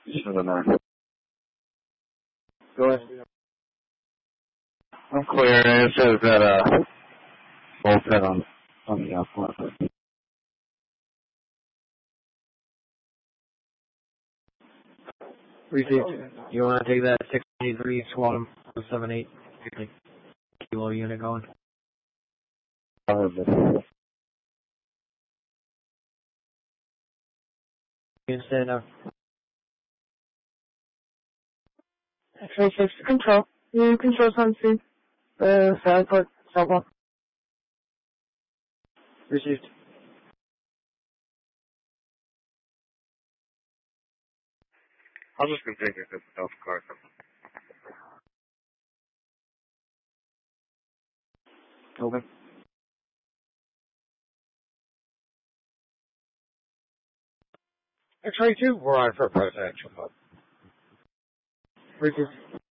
7-9. Go ahead. I'm clear. It says that bullpen on the outfront. Received. You want to take that 683 squad 78 kilo unit going? You can stand up. X-ray 6 to control. New control on scene. Southport, Southwest. Received. I'll just continue this Delta car. Open. X-ray 2, we're on for presidential mode. Received.